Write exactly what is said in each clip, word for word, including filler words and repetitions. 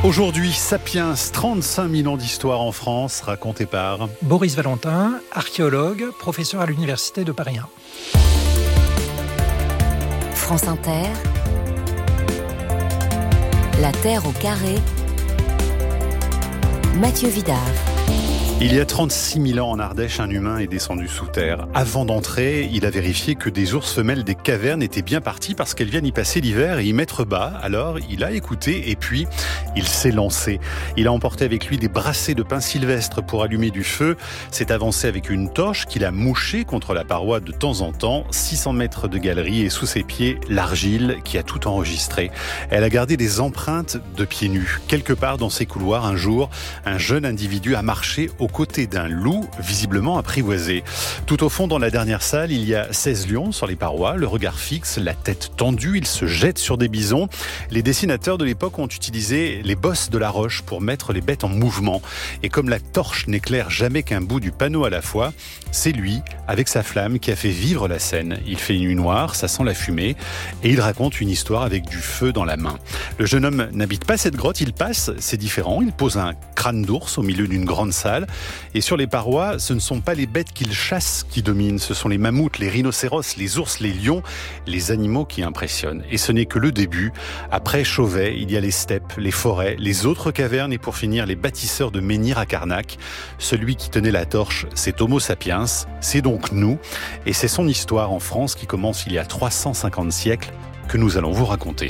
Aujourd'hui, Sapiens, trente-cinq mille ans d'histoire en France, raconté par Boris Valentin, archéologue, professeur à l'Université de Paris un. France Inter, La Terre au carré, Mathieu Vidard. Il y a trente-six mille ans en Ardèche, un humain est descendu sous terre. Avant d'entrer, il a vérifié que des ours femelles des cavernes étaient bien parties parce qu'elles viennent y passer l'hiver et y mettre bas. Alors, il a écouté et puis, il s'est lancé. Il a emporté avec lui des brassées de pin sylvestre pour allumer du feu. S'est avancé avec une torche qu'il a mouchée contre la paroi de temps en temps. six cents mètres de galerie et sous ses pieds, l'argile qui a tout enregistré. Elle a gardé des empreintes de pieds nus. Quelque part dans ces couloirs, un jour, un jeune individu a marché au aux côtés d'un loup visiblement apprivoisé. Tout au fond, dans la dernière salle, il y a seize lions sur les parois, le regard fixe, la tête tendue, ils se jettent sur des bisons. Les dessinateurs de l'époque ont utilisé les bosses de la roche pour mettre les bêtes en mouvement. Et comme la torche n'éclaire jamais qu'un bout du panneau à la fois, c'est lui, avec sa flamme, qui a fait vivre la scène. Il fait une nuit noire, ça sent la fumée, et il raconte une histoire avec du feu dans la main. Le jeune homme n'habite pas cette grotte, il passe, c'est différent, il pose un crâne d'ours au milieu d'une grande salle. Et sur les parois, ce ne sont pas les bêtes qu'il chasse qui dominent, ce sont les mammouths, les rhinocéros, les ours, les lions, les animaux qui impressionnent. Et ce n'est que le début. Après Chauvet, il y a les steppes, les forêts, les autres cavernes et pour finir, les bâtisseurs de Menhir à Carnac. Celui qui tenait la torche, c'est Homo sapiens, c'est donc nous. Et c'est son histoire en France qui commence il y a trois cent cinquante siècles que nous allons vous raconter.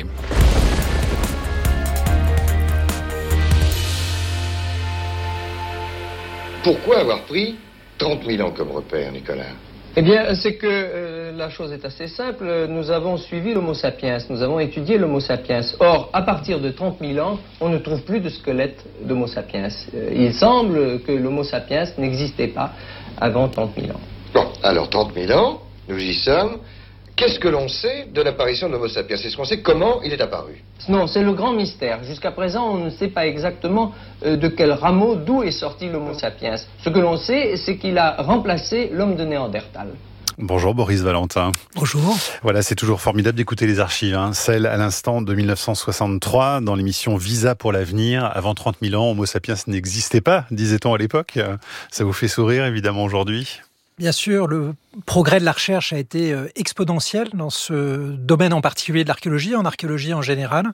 Pourquoi avoir pris trente mille ans comme repère, Nicolas ? Eh bien, c'est que euh, la chose est assez simple. Nous avons suivi l'Homo sapiens, nous avons étudié l'Homo sapiens. Or, à partir de trente mille ans, on ne trouve plus de squelette d'Homo sapiens. Euh, il semble que l'Homo sapiens n'existait pas avant trente mille ans. Bon, alors trente mille ans, nous y sommes. Qu'est-ce que l'on sait de l'apparition de l'Homo sapiens ? Est-ce qu'on sait comment il est apparu ? Non, c'est le grand mystère. Jusqu'à présent, on ne sait pas exactement euh, de quel rameau, d'où est sorti l'Homo sapiens. Ce que l'on sait, c'est qu'il a remplacé l'homme de Néandertal. Bonjour Boris Valentin. Bonjour. Voilà, c'est toujours formidable d'écouter les archives. Hein. Celle à l'instant de mille neuf cent soixante-trois, dans l'émission Visa pour l'avenir. Avant trente mille ans, Homo sapiens n'existait pas, disait-on à l'époque. Ça vous fait sourire évidemment aujourd'hui ? Bien sûr, le progrès de la recherche a été exponentiel dans ce domaine en particulier de l'archéologie, en archéologie en général.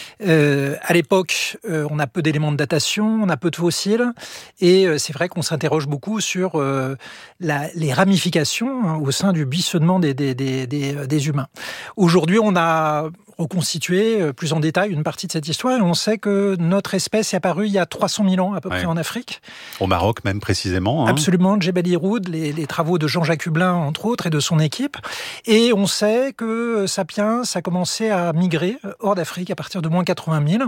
Euh, à l'époque, euh, on a peu d'éléments de datation, on a peu de fossiles, et euh, c'est vrai qu'on s'interroge beaucoup sur euh, la, les ramifications hein, au sein du buissonnement des, des, des, des, des humains. Aujourd'hui, on a reconstitué plus en détail une partie de cette histoire, et on sait que notre espèce est apparue il y a trois cent mille ans à peu ouais. près en Afrique. Au Maroc même précisément. Hein. Absolument, Djebel Irhoud, les, les travaux de Jean-Jacques Hublin entre autres et de son équipe. Et on sait que Sapiens a commencé à migrer hors d'Afrique à partir de moins quatre-vingt mille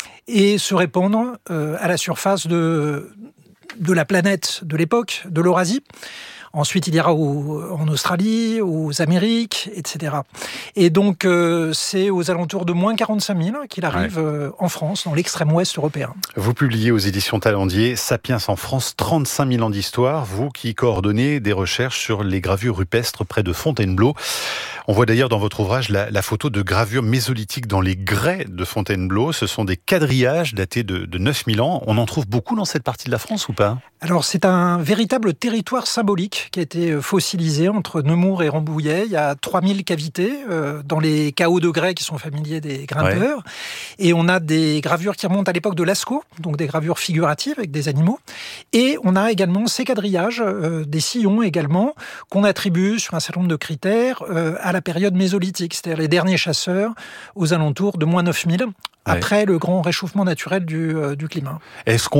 et se répandre euh, à la surface de, de la planète de l'époque, de l'Eurasie. Ensuite, il ira au, en Australie, aux Amériques, et cetera. Et donc, euh, c'est aux alentours de moins quarante-cinq mille qu'il arrive ouais. euh, en France, dans l'extrême ouest européen. Vous publiez aux éditions Talendier « Sapiens en France, trente-cinq mille ans d'histoire », vous qui coordonnez des recherches sur les gravures rupestres près de Fontainebleau. On voit d'ailleurs dans votre ouvrage la, la photo de gravures mésolithiques dans les grès de Fontainebleau. Ce sont des quadrillages datés de, de neuf mille ans. On en trouve beaucoup dans cette partie de la France ou pas ? Alors, c'est un véritable territoire symbolique qui a été fossilisé entre Nemours et Rambouillet. Il y a trois mille cavités euh, dans les cahots de grès qui sont familiers des grimpeurs. Ouais. Et on a des gravures qui remontent à l'époque de Lascaux, donc des gravures figuratives avec des animaux. Et on a également ces quadrillages, euh, des sillons également, qu'on attribue sur un certain nombre de critères euh, à la période mésolithique, c'est-à-dire les derniers chasseurs aux alentours de moins neuf mille, ouais. après le grand réchauffement naturel du, euh, du climat. Est-ce qu'on